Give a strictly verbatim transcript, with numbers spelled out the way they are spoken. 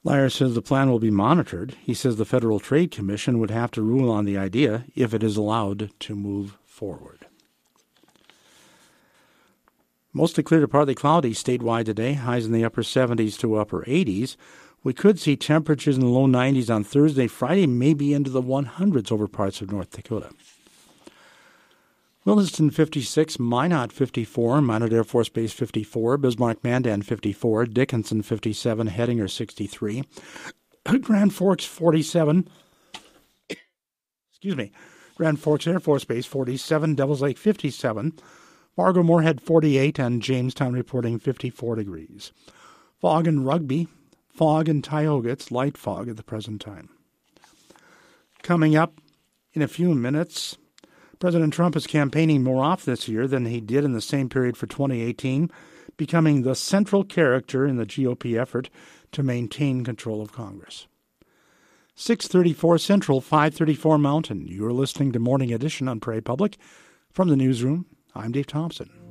Lyer says the plan will be monitored. He says the Federal Trade Commission would have to rule on the idea if it is allowed to move forward. Mostly clear to partly cloudy statewide today, highs in the upper seventies to upper eighties. We could see temperatures in the low nineties on Thursday, Friday, maybe into the hundreds over parts of North Dakota. Williston fifty-six, Minot fifty-four, Minot Air Force Base fifty-four, Bismarck-Mandan fifty-four, Dickinson fifty-seven, Hettinger sixty-three, Grand Forks forty-seven, excuse me, Grand Forks Air Force Base forty-seven, Devils Lake fifty-seven, Fargo-Moorhead forty-eight, and Jamestown reporting fifty-four degrees. Fog in Rugby, fog in Tioga. It's light fog at the present time. Coming up in a few minutes, President Trump is campaigning more often this year than he did in the same period for twenty eighteen, becoming the central character in the G O P effort to maintain control of Congress. six thirty-four Central, five thirty-four Mountain. You're listening to Morning Edition on Prairie Public. From the newsroom, I'm Dave Thompson.